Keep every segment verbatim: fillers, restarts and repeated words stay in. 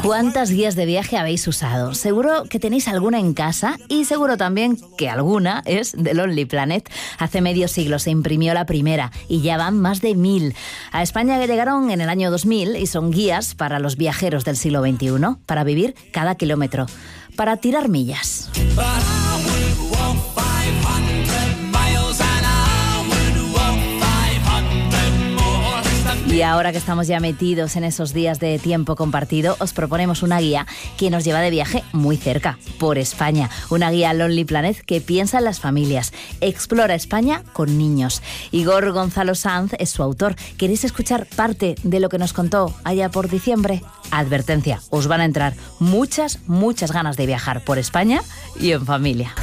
¿Cuántas guías de viaje habéis usado? Seguro que tenéis alguna en casa y seguro también que alguna es de Lonely Planet. Hace medio siglo se imprimió la primera y ya van más de mil. A España llegaron en el año dos mil y son guías para los viajeros del siglo veintiuno, para vivir cada kilómetro, para tirar millas. Y ahora que estamos ya metidos en esos días de tiempo compartido, os proponemos una guía que nos lleva de viaje muy cerca, por España. Una guía Lonely Planet que piensa en las familias. Explora España con niños. Igor Gonzalo Sanz es su autor. ¿Queréis escuchar parte de lo que nos contó allá por diciembre? Advertencia, os van a entrar muchas, muchas ganas de viajar por España y en familia.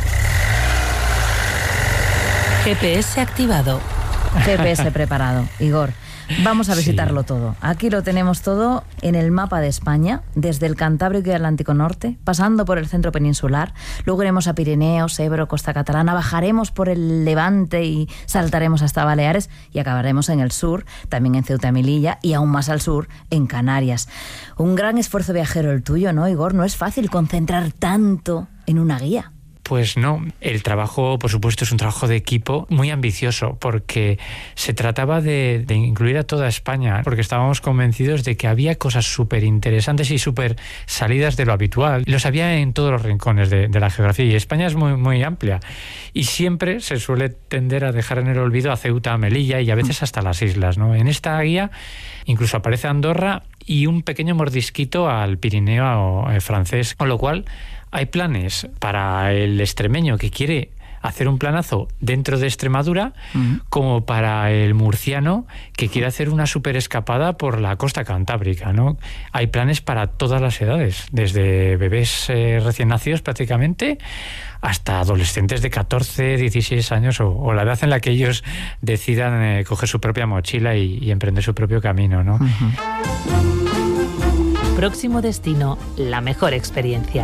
G P S activado. G P S preparado. Igor, vamos a visitarlo Sí. todo. Aquí lo tenemos todo en el mapa de España, desde el Cantábrico y el Atlántico Norte, pasando por el centro peninsular. Luego iremos a Pirineos, Ebro, Costa Catalana, bajaremos por el Levante y saltaremos hasta Baleares y acabaremos en el sur, también en Ceuta y Melilla y aún más al sur, en Canarias. Un gran esfuerzo viajero el tuyo, ¿no, Igor? No es fácil concentrar tanto en una guía. Pues no, el trabajo, por supuesto, es un trabajo de equipo muy ambicioso, porque se trataba de, de incluir a toda España, porque estábamos convencidos de que había cosas súper interesantes y súper salidas de lo habitual. Los había en todos los rincones de, de la geografía, y España es muy, muy amplia. Y siempre se suele tender a dejar en el olvido a Ceuta, a Melilla y a veces hasta las islas, ¿no? En esta guía incluso aparece Andorra y un pequeño mordisquito al Pirineo eh, francés, con lo cual hay planes para el extremeño que quiere hacer un planazo dentro de Extremadura, uh-huh. como para el murciano que quiere hacer una super escapada por la costa cantábrica, ¿no? Hay planes para todas las edades, desde bebés eh, recién nacidos prácticamente hasta adolescentes de catorce, dieciséis años o, o la edad en la que ellos decidan eh, coger su propia mochila y, y emprender su propio camino, ¿no? Uh-huh. Próximo destino, la mejor experiencia.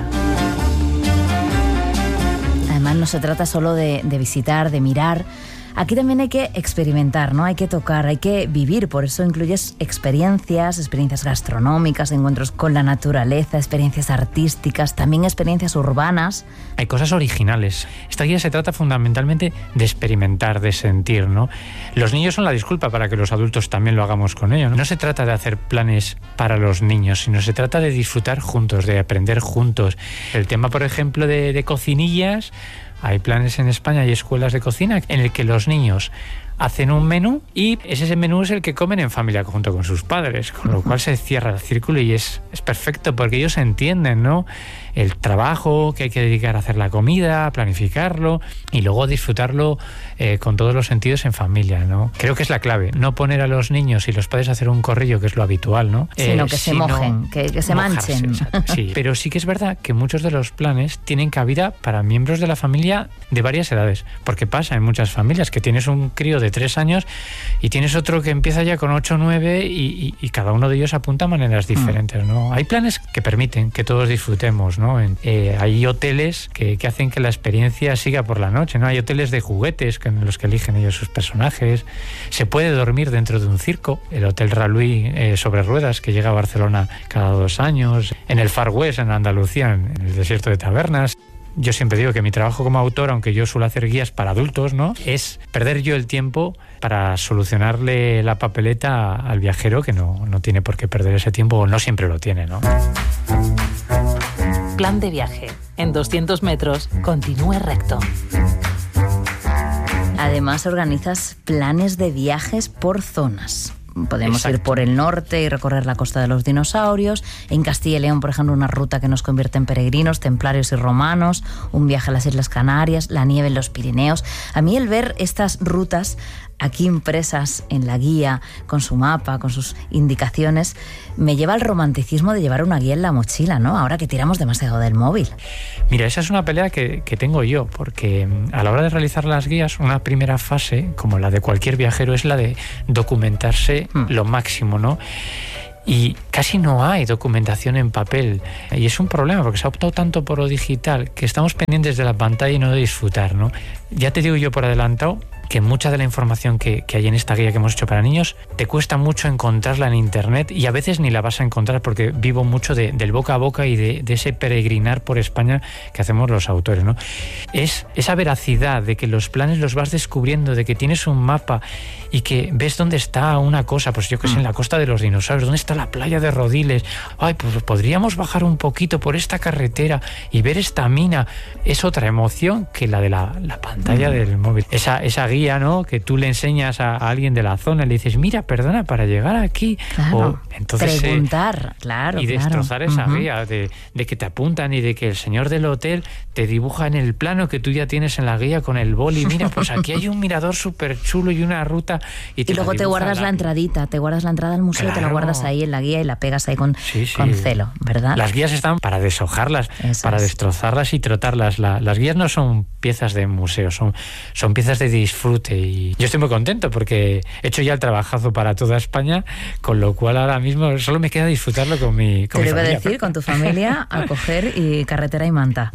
Además, no se trata solo de, de visitar, de mirar. Aquí también hay que experimentar, ¿no? Hay que tocar, hay que vivir. Por eso incluyes experiencias, experiencias gastronómicas, encuentros con la naturaleza, experiencias artísticas, también experiencias urbanas. Hay cosas originales. Esta guía se trata fundamentalmente de experimentar, de sentir, ¿no? Los niños son la disculpa para que los adultos también lo hagamos con ellos, ¿no? No se trata de hacer planes para los niños, sino se trata de disfrutar juntos, de aprender juntos. El tema, por ejemplo, de, de cocinillas. Hay planes en España y escuelas de cocina en el que los niños hacen un menú y ese menú es el que comen en familia junto con sus padres, con lo cual se cierra el círculo y es, es perfecto porque ellos entienden, ¿no?, el trabajo que hay que dedicar a hacer la comida, a planificarlo y luego disfrutarlo eh, con todos los sentidos en familia, ¿no? Creo que es la clave, no poner a los niños y los padres a hacer un corrillo, que es lo habitual, ¿no? Sino eh, que sino se mojen, que, que se mojarse, manchen. Sí, pero sí que es verdad que muchos de los planes tienen cabida para miembros de la familia de varias edades, porque pasa en muchas familias que tienes un crío de tres años y tienes otro que empieza ya con ocho o nueve y, y, y cada uno de ellos apunta a maneras diferentes, ¿no? Hay planes que permiten que todos disfrutemos, ¿no? En, eh, hay hoteles que, que hacen que la experiencia siga por la noche, ¿no? Hay hoteles de juguetes en los que eligen ellos sus personajes. Se puede dormir dentro de un circo, el Hotel Raluí eh, sobre ruedas, que llega a Barcelona cada dos años, en el Far West, en Andalucía, en, en el desierto de Tabernas. Yo siempre digo que mi trabajo como autor, aunque yo suelo hacer guías para adultos, ¿no?, es perder yo el tiempo para solucionarle la papeleta al viajero que no, no tiene por qué perder ese tiempo o no siempre lo tiene, ¿no? Plan de viaje. En doscientos metros, continúe recto. Además, organizas planes de viajes por zonas. Podemos Exacto. ir por el norte y recorrer la costa de los dinosaurios. En Castilla y León, por ejemplo, una ruta que nos convierte en peregrinos, templarios y romanos. Un viaje a las Islas Canarias, la nieve en los Pirineos. A mí el ver estas rutas aquí impresas en la guía, con su mapa, con sus indicaciones, me lleva al romanticismo de llevar una guía en la mochila, ¿no? Ahora que tiramos demasiado del móvil. Mira, esa es una pelea que, que tengo yo, porque a la hora de realizar las guías, una primera fase, como la de cualquier viajero, es la de documentarse mm. lo máximo, ¿no? Y casi no hay documentación en papel. Y es un problema porque se ha optado tanto por lo digital que estamos pendientes de la pantalla y no de disfrutar, ¿no? Ya te digo yo por adelantado que mucha de la información que, que hay en esta guía que hemos hecho para niños te cuesta mucho encontrarla en internet y a veces ni la vas a encontrar porque vivo mucho de, del boca a boca y de, de ese peregrinar por España que hacemos los autores, ¿no? Es esa veracidad de que los planes los vas descubriendo, de que tienes un mapa y que ves dónde está una cosa, pues yo que sé, en la costa de los dinosaurios, dónde está la playa de Rodiles, ay, pues podríamos bajar un poquito por esta carretera y ver esta mina. Es otra emoción que la de la, la pantalla del móvil. Esa, esa guía, ¿no?, que tú le enseñas a, a alguien de la zona y le dices, mira, perdona, para llegar aquí. Claro, o, entonces, preguntar, eh, claro, y destrozar claro. esa Uh-huh. guía de, de que te apuntan y de que el señor del hotel te dibuja en el plano que tú ya tienes en la guía con el boli. Mira, pues aquí hay un mirador súper chulo y una ruta. Y, te y luego te guardas la... la entradita, te guardas la entrada al museo, claro. Te la guardas ahí en la guía y la pegas ahí con, sí, sí. con celo, ¿verdad? Las guías están para deshojarlas, Eso para es. destrozarlas y trotarlas. La, las guías no son piezas de museo, son, son piezas de disfrute. Y yo estoy muy contento porque he hecho ya el trabajazo para toda España, con lo cual ahora mismo solo me queda disfrutarlo con mi, con te mi familia. Te lo iba a decir, con tu familia, a coger y carretera y manta.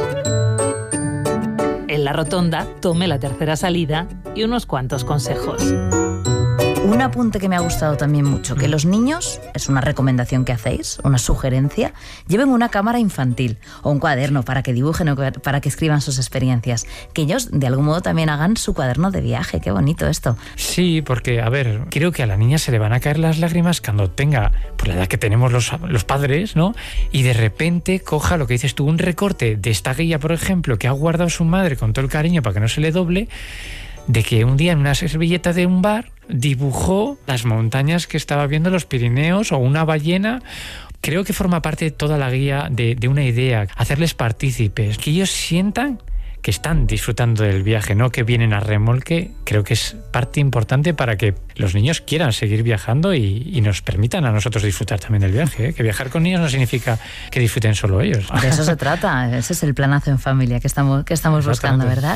En la rotonda, tome la tercera salida y unos cuantos consejos. Un apunte que me ha gustado también mucho, que los niños, es una recomendación que hacéis, una sugerencia, lleven una cámara infantil o un cuaderno para que dibujen o para que escriban sus experiencias. Que ellos, de algún modo, también hagan su cuaderno de viaje. Qué bonito esto. Sí, porque, a ver, creo que a la niña se le van a caer las lágrimas cuando tenga, por la edad que tenemos los, los padres, ¿no? Y de repente coja lo que dices tú, un recorte de esta guía, por ejemplo, que ha guardado su madre con todo el cariño para que no se le doble, de que un día en una servilleta de un bar dibujó las montañas que estaba viendo, los Pirineos, o una ballena. Creo que forma parte de toda la guía de, de una idea, hacerles partícipes, que ellos sientan que están disfrutando del viaje, no que vienen a remolque. Creo que es parte importante para que los niños quieran seguir viajando y, y nos permitan a nosotros disfrutar también del viaje, ¿eh? Que viajar con niños no significa que disfruten solo ellos. De eso se trata, ese es el planazo en familia que estamos, que estamos buscando, ¿verdad?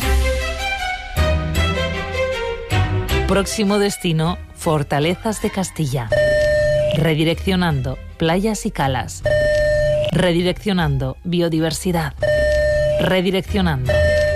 Próximo destino, Fortalezas de Castilla. Redireccionando playas y calas. Redireccionando biodiversidad. Redireccionando.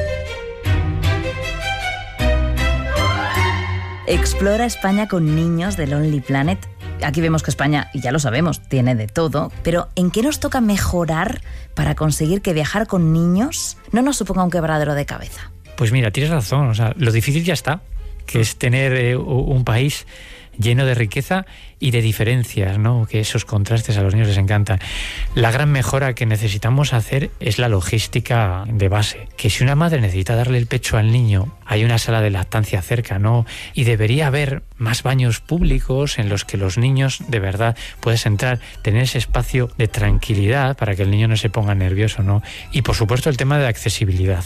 Explora España con niños de Lonely Planet. Aquí vemos que España, y ya lo sabemos, tiene de todo, pero ¿en qué nos toca mejorar para conseguir que viajar con niños no nos suponga un quebradero de cabeza? Pues mira, tienes razón, o sea, lo difícil ya está, que es tener eh, un país lleno de riqueza y de diferencias, ¿no? Que esos contrastes a los niños les encantan. La gran mejora que necesitamos hacer es la logística de base. Que si una madre necesita darle el pecho al niño, hay una sala de lactancia cerca, ¿no? Y debería haber más baños públicos en los que los niños de verdad puedes entrar, tener ese espacio de tranquilidad para que el niño no se ponga nervioso, ¿no? Y por supuesto el tema de accesibilidad.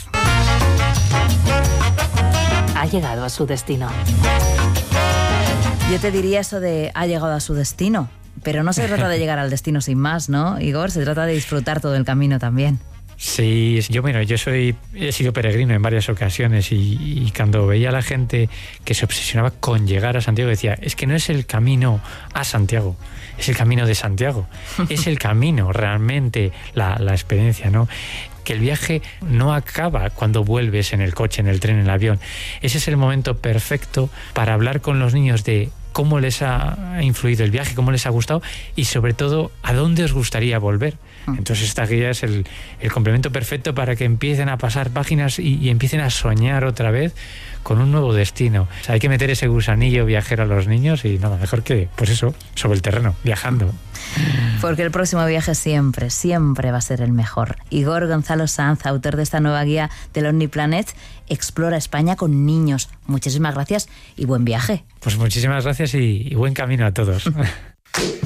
Ha llegado a su destino. Yo te diría eso de ha llegado a su destino, pero no se trata de llegar al destino sin más, ¿no, Igor? Se trata de disfrutar todo el camino también. Sí, yo bueno, yo soy he sido peregrino en varias ocasiones y, y cuando veía a la gente que se obsesionaba con llegar a Santiago decía, es que no es el camino a Santiago, es el camino de Santiago, es el camino realmente, la, la experiencia, ¿no? Que el viaje no acaba cuando vuelves en el coche, en el tren, en el avión. Ese es el momento perfecto para hablar con los niños de cómo les ha influido el viaje, cómo les ha gustado y sobre todo a dónde os gustaría volver. Entonces esta guía es el, el complemento perfecto para que empiecen a pasar páginas y, y empiecen a soñar otra vez con un nuevo destino. O sea, hay que meter ese gusanillo viajero a los niños y nada mejor que, pues eso, sobre el terreno, viajando. Porque el próximo viaje siempre, siempre va a ser el mejor. Igor Gonzalo Sanz, autor de esta nueva guía de Lonely Planet, explora España con niños. Muchísimas gracias y buen viaje. Pues muchísimas gracias y, y buen camino a todos.